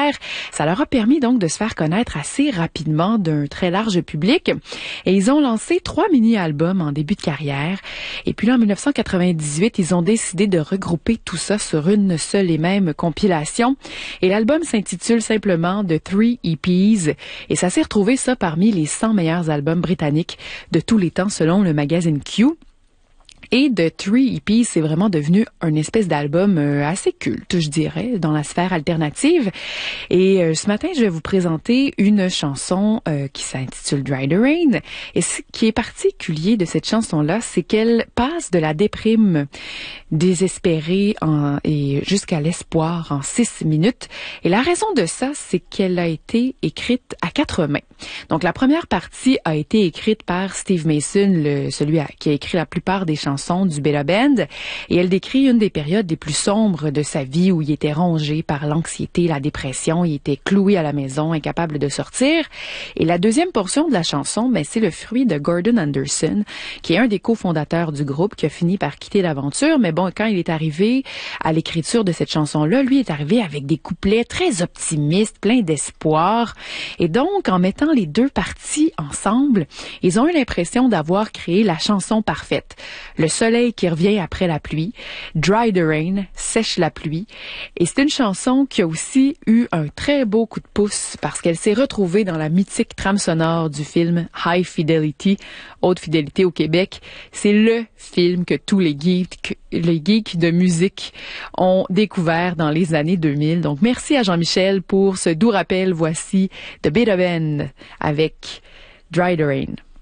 carrière. Ça leur a permis donc de se faire connaître assez rapidement d'un très large public. Et ils ont lancé 3 mini-albums en début de carrière. Et puis là, en 1998, ils ont décidé de regrouper tout ça sur une seule et même compilation. Et l'album s'intitule simplement The 3 EPs. Et ça s'est retrouvé ça parmi les 100 meilleurs albums britanniques de tous les temps selon le magazine Q. Et The 3 EPs, c'est vraiment devenu une espèce d'album assez culte, je dirais, dans la sphère alternative. Et ce matin, je vais vous présenter une chanson qui s'intitule Dry the Rain. Et ce qui est particulier de cette chanson-là, c'est qu'elle passe de la déprime désespérée et jusqu'à l'espoir en 6 minutes. Et la raison de ça, c'est qu'elle a été écrite à 4 mains. Donc la première partie a été écrite par Steve Mason, celui qui a écrit la plupart des chansons du Beta Band, et elle décrit une des périodes les plus sombres de sa vie où il était rongé par l'anxiété, la dépression, il était cloué à la maison, incapable de sortir. Et la deuxième portion de la chanson, c'est le fruit de Gordon Anderson, qui est un des cofondateurs du groupe, qui a fini par quitter l'aventure. Mais bon, quand il est arrivé à l'écriture de cette chanson-là, lui est arrivé avec des couplets très optimistes, pleins d'espoir. Et donc, en mettant les deux parties ensemble, ils ont eu l'impression d'avoir créé la chanson parfaite. Le soleil qui revient après la pluie, Dry the Rain, sèche la pluie. Et c'est une chanson qui a aussi eu un très beau coup de pouce parce qu'elle s'est retrouvée dans la mythique trame sonore du film High Fidelity, Haute Fidélité au Québec. C'est le film que tous les geeks de musique ont découvert dans les années 2000. Donc merci à Jean-Michel pour ce doux rappel. Voici The Beta Band avec Dry the Rain.